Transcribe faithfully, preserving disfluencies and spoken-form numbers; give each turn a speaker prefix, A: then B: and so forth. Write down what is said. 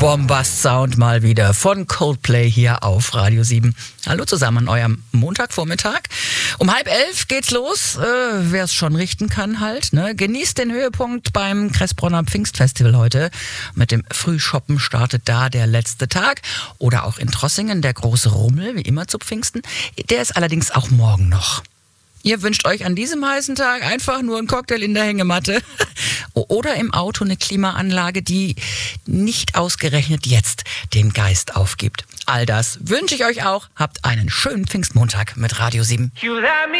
A: Bombast-Sound mal wieder von Coldplay hier auf Radio sieben. Hallo zusammen an eurem Montagvormittag. Um halb elf geht's los, äh, wer es schon richten kann halt. Ne? Genießt den Höhepunkt beim Kressbronner Pfingstfestival heute. Mit dem Frühshoppen startet da der letzte Tag. Oder auch in Trossingen der große Rummel, wie immer zu Pfingsten. Der ist allerdings auch morgen noch. Ihr wünscht euch an diesem heißen Tag einfach nur einen Cocktail in der Hängematte oder im Auto eine Klimaanlage, die nicht ausgerechnet jetzt den Geist aufgibt. All das wünsche ich euch auch. Habt einen schönen Pfingstmontag mit Radio sieben.